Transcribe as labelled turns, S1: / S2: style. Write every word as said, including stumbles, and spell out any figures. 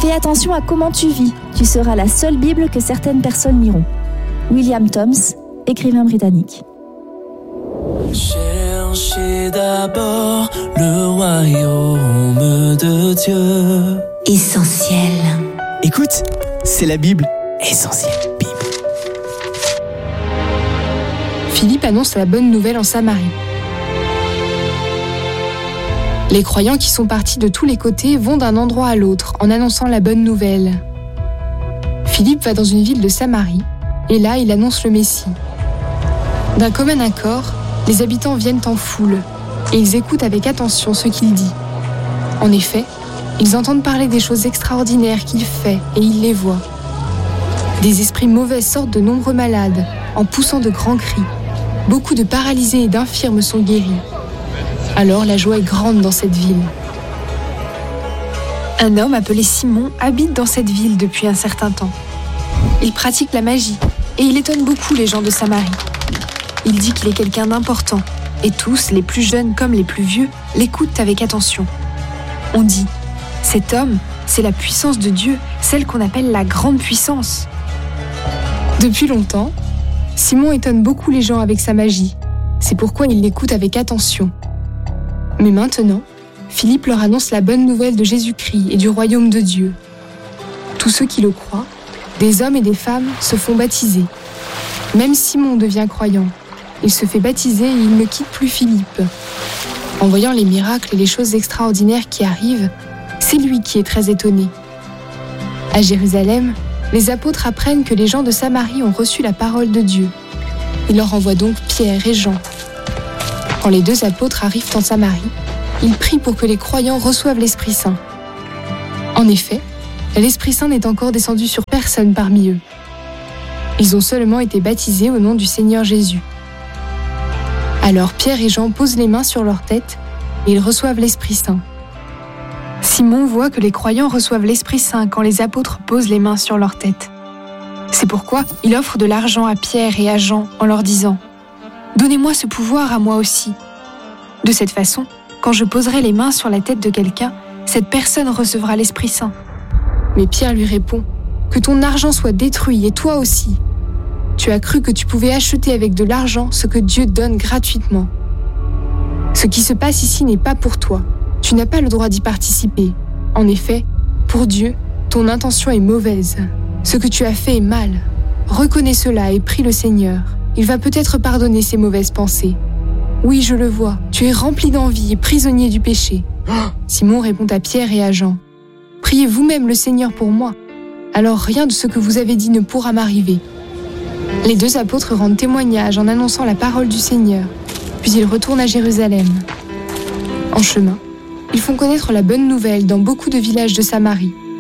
S1: Fais attention à comment tu vis, tu seras la seule Bible que certaines personnes liront. William Thoms, écrivain britannique.
S2: Cherchez d'abord le royaume de Dieu.
S3: Essentiel.
S4: Écoute, c'est la Bible. Essentiel Bible.
S5: Philippe annonce la bonne nouvelle en Samarie. Les croyants qui sont partis de tous les côtés vont d'un endroit à l'autre en annonçant la bonne nouvelle. Philippe va dans une ville de Samarie et là il annonce le Messie. D'un commun accord, les habitants viennent en foule et ils écoutent avec attention ce qu'il dit. En effet, ils entendent parler des choses extraordinaires qu'il fait et ils les voient. Des esprits mauvais sortent de nombreux malades en poussant de grands cris. Beaucoup de paralysés et d'infirmes sont guéris. Alors la joie est grande dans cette ville.
S6: Un homme appelé Simon habite dans cette ville depuis un certain temps. Il pratique la magie et il étonne beaucoup les gens de Samarie. Il dit qu'il est quelqu'un d'important et tous, les plus jeunes comme les plus vieux, l'écoutent avec attention. On dit, cet homme, c'est la puissance de Dieu, celle qu'on appelle la grande puissance.
S5: Depuis longtemps, Simon étonne beaucoup les gens avec sa magie. C'est pourquoi il l'écoute avec attention. Mais maintenant, Philippe leur annonce la bonne nouvelle de Jésus-Christ et du royaume de Dieu. Tous ceux qui le croient, des hommes et des femmes, se font baptiser. Même Simon devient croyant. Il se fait baptiser et il ne quitte plus Philippe. En voyant les miracles et les choses extraordinaires qui arrivent, c'est lui qui est très étonné. À Jérusalem, les apôtres apprennent que les gens de Samarie ont reçu la parole de Dieu. Il leur envoie donc Pierre et Jean. Quand les deux apôtres arrivent en Samarie, ils prient pour que les croyants reçoivent l'Esprit Saint. En effet, l'Esprit Saint n'est encore descendu sur personne parmi eux. Ils ont seulement été baptisés au nom du Seigneur Jésus. Alors Pierre et Jean posent les mains sur leur tête et ils reçoivent l'Esprit Saint.
S6: Simon voit que les croyants reçoivent l'Esprit Saint quand les apôtres posent les mains sur leur tête. C'est pourquoi il offre de l'argent à Pierre et à Jean en leur disant « Donnez-moi ce pouvoir à moi aussi ». De cette façon, quand je poserai les mains sur la tête de quelqu'un, cette personne recevra l'Esprit Saint.
S5: Mais Pierre lui répond « Que ton argent soit détruit et toi aussi. Tu as cru que tu pouvais acheter avec de l'argent ce que Dieu donne gratuitement. Ce qui se passe ici n'est pas pour toi. Tu n'as pas le droit d'y participer. En effet, pour Dieu, ton intention est mauvaise. Ce que tu as fait est mal. Reconnais cela et prie le Seigneur. Il va peut-être pardonner ces mauvaises pensées. Oui, je le vois, tu es rempli d'envie et prisonnier du péché. Simon répond à Pierre et à Jean. Priez vous-même le Seigneur pour moi. Alors rien de ce que vous avez dit ne pourra m'arriver. Les deux apôtres rendent témoignage en annonçant la parole du Seigneur, puis ils retournent à Jérusalem. En chemin, ils font connaître la bonne nouvelle dans beaucoup de villages de Samarie.